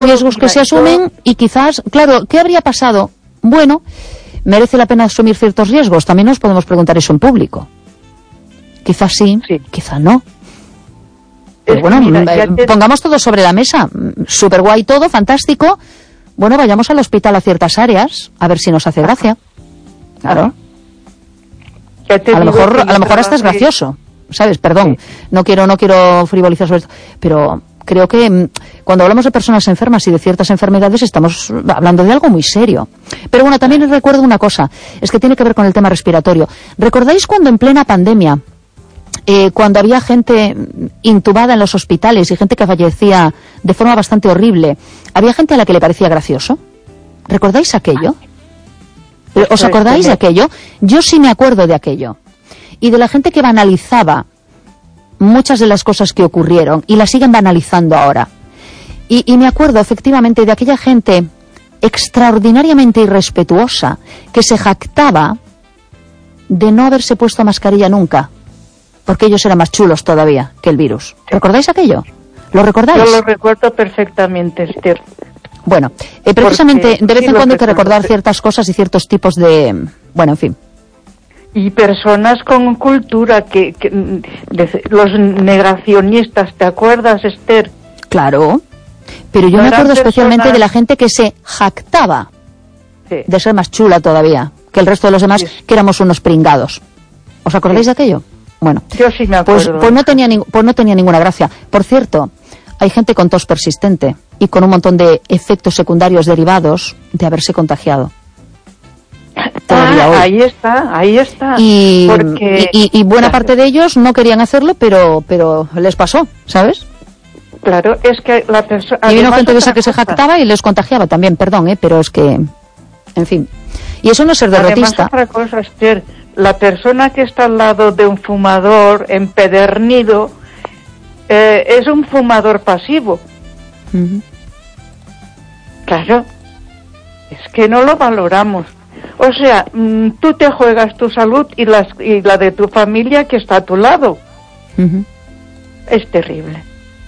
riesgos que se asumen y quizás, claro, ¿qué habría pasado? Bueno, ¿merece la pena asumir ciertos riesgos? También nos podemos preguntar eso en público. Quizás sí, quizás no. Pero bueno, pongamos todo sobre la mesa. Súper guay todo, fantástico. Bueno, vayamos al hospital a ciertas áreas, a ver si nos hace gracia. Claro. A lo mejor hasta es gracioso, ¿sabes? Perdón, no quiero frivolizar sobre esto, pero creo que cuando hablamos de personas enfermas y de ciertas enfermedades estamos hablando de algo muy serio. Pero bueno, también les recuerdo una cosa, es que tiene que ver con el tema respiratorio. ¿Recordáis cuando en plena pandemia, cuando había gente intubada en los hospitales y gente que fallecía de forma bastante horrible, había gente a la que le parecía gracioso? ¿Recordáis aquello? ¿Os acordáis de aquello? Yo sí me acuerdo de aquello. Y de la gente que banalizaba muchas de las cosas que ocurrieron y las siguen banalizando ahora. Y me acuerdo efectivamente de aquella gente extraordinariamente irrespetuosa que se jactaba de no haberse puesto mascarilla nunca, porque ellos eran más chulos todavía que el virus. ¿Recordáis aquello? ¿Lo recordáis? Yo lo recuerdo perfectamente, Esther. Bueno, precisamente de vez en cuando hay que recordar ciertas cosas y ciertos tipos de... Bueno, en fin. Y personas con cultura, los negacionistas, ¿te acuerdas, Esther? Claro, pero yo me acuerdo especialmente de la gente que se jactaba de ser más chula todavía que el resto de los demás, que éramos unos pringados. ¿Os acordáis de aquello? Bueno, yo sí me acuerdo. Pues no tenía ninguna gracia. Por cierto, hay gente con tos persistente y con un montón de efectos secundarios derivados de haberse contagiado. Ahí está. Y buena parte de ellos no querían hacerlo, pero les pasó, ¿sabes? Claro, es que la persona... Y vino gente de esa que se jactaba y les contagiaba también, perdón, pero es que... En fin. Y eso no es ser derrotista. Además, otra cosa, Esther, la persona que está al lado de un fumador empedernido es un fumador pasivo. Claro, es que no lo valoramos. O sea, tú te juegas tu salud y la de tu familia que está a tu lado. Es terrible.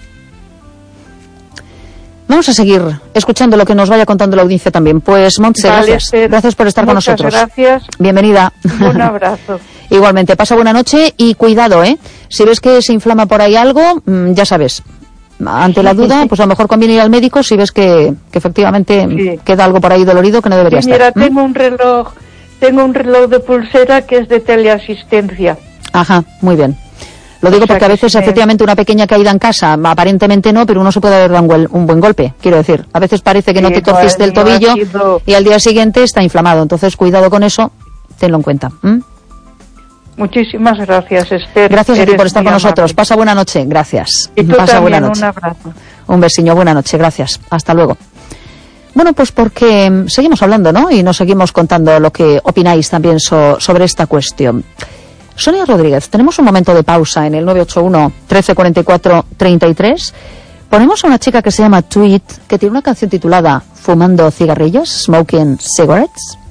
Vamos a seguir escuchando lo que nos vaya contando la audiencia también. Pues, Montse, gracias. Gracias por estar con nosotros. Gracias. Bienvenida. Un abrazo. Igualmente, pasa buena noche y cuidado, Si ves que se inflama por ahí algo, ya sabes. Ante la duda, pues a lo mejor conviene ir al médico si ves que efectivamente queda algo por ahí dolorido que no debería estar. Mira, tengo un reloj de pulsera que es de teleasistencia. Ajá, muy bien. Lo digo porque a veces efectivamente una pequeña caída en casa, aparentemente no, pero uno se puede haber dado un buen golpe, quiero decir. A veces parece que no te torciste el tobillo y al día siguiente está inflamado. Entonces, cuidado con eso, tenlo en cuenta. Muchísimas gracias, Esther. Gracias a ti por estar con nosotros. Pasa buena noche, gracias. Y tú Pasa también, buena noche. un abrazo. Un besiño, buena noche, gracias. Hasta luego. Bueno, pues porque seguimos hablando, ¿no? Y nos seguimos contando lo que opináis también sobre esta cuestión. Sonia Rodríguez, tenemos un momento de pausa en el 981 1344 33. Ponemos a una chica que se llama Tweet, que tiene una canción titulada Fumando cigarrillos, Smoking Cigarettes.